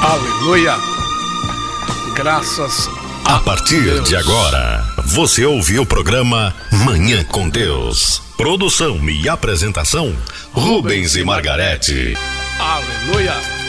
Aleluia. Graças a partir Deus. De agora, você ouviu o programa Manhã com Deus. Produção e apresentação, Rubens e Margarete. Aleluia.